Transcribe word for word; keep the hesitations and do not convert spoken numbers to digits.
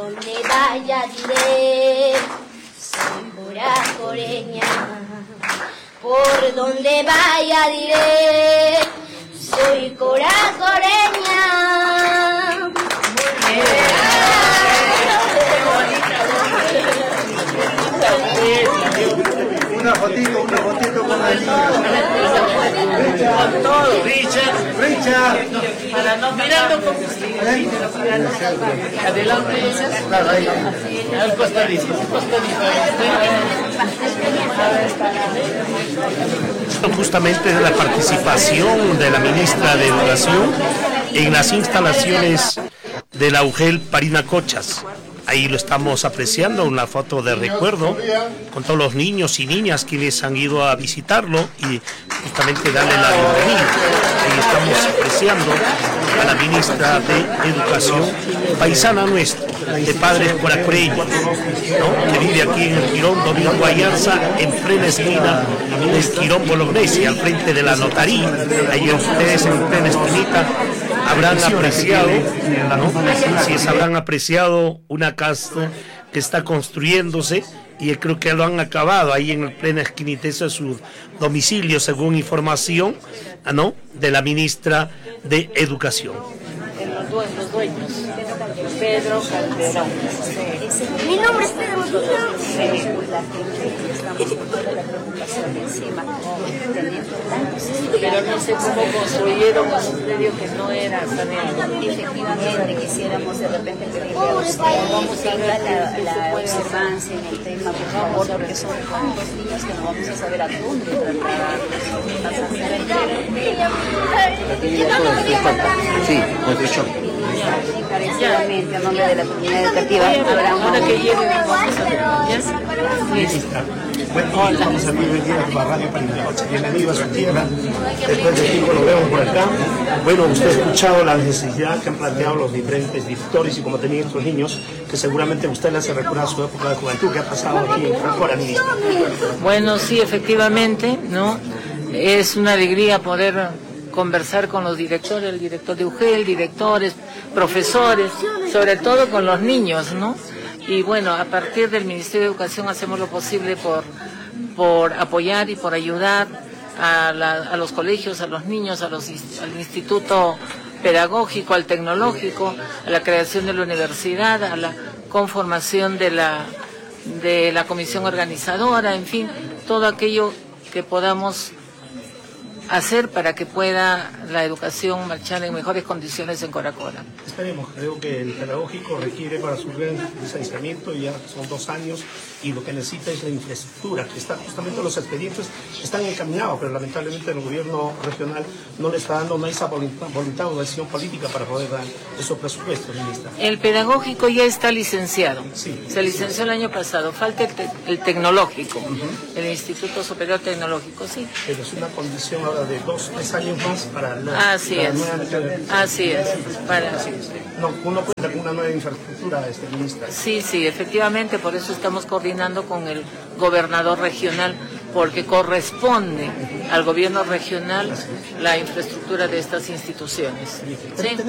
donde vaya diré, soy coracoreña. Por donde vaya diré, soy coracoreña. Una fotito, una fotito con la niña. Con todo. Richard. Richard. Para no mirando con adelante. Claro, ahí. Al costadito. Esto justamente es la participación de la ministra de Educación en las instalaciones de la U G E L Parinacochas. Ahí lo estamos apreciando, una foto de recuerdo con todos los niños y niñas quienes han ido a visitarlo y justamente darle la bienvenida. Ahí estamos apreciando a la ministra de Educación, paisana nuestra, de padres coracoreños, ¿no? Que vive aquí en el Quirón Domingo Ayarza, en plena esquina del Quirón Bolognesi, al frente de la notaría. Ahí ustedes en plena esquinita habrán apreciado, ¿no? Si es, habrán apreciado una casa que está construyéndose y creo que lo han acabado ahí en plena esquinita. Eso es su domicilio, según información, ¿no?, de la ministra de Educación. Los dueños, los dueños. Pedro Calderón. Mi nombre es Pedro Calderón. Pero no sé cómo construyeron un predio que no era saneado. Efectivamente, quisiéramos de repente pedirle a usted tenga la, la observancia en el tema, por favor, porque son tantos niños que no vamos a saber a dónde trasladar. Sí, construcción. Encarecidamente, a nombre de la comunidad educativa, habrá Ahora que llegue, vamos Ministra, buen día, estamos aquí hoy día en la radio Parinacochas. Bienvenido a su tierra. Después de tiempo lo vemos por acá. Bueno, usted ha escuchado la necesidad que han planteado los diferentes directores y como tenían estos niños, que seguramente usted les hace recordar su época de juventud. ¿Qué ha pasado aquí en Francora, ministra? Bueno, sí, efectivamente, ¿no? Es una alegría poder conversar con los directores, el director de U G E L, directores, profesores, sobre todo con los niños, ¿no? Y bueno, a partir del Ministerio de Educación hacemos lo posible por, por apoyar y por ayudar a, la, a los colegios, a los niños, a los, al instituto pedagógico, al tecnológico, a la creación de la universidad, a la conformación de la, de la comisión organizadora, en fin, todo aquello que podamos hacer para que pueda la educación marchar en mejores condiciones en Coracora. Esperemos, creo que el pedagógico requiere para su licenciamiento, ya son dos años, y lo que necesita es la infraestructura, que está justamente los expedientes están encaminados, pero lamentablemente el gobierno regional no le está dando, no hay esa voluntad, voluntad o decisión política para poder dar esos presupuestos, ministra. El pedagógico ya está licenciado, sí, se licenció el año pasado, falta el, te el tecnológico, uh-huh. el Instituto Superior Tecnológico, sí. Pero es una condición ahora de dos, tres años más para la, así para es, nueva... así es, para... así es. No, uno cuenta con una nueva infraestructura, este, ministra. Sí, sí, efectivamente, por eso estamos coordinando con el gobernador regional, porque corresponde al gobierno regional la infraestructura de estas instituciones. ¿Sí?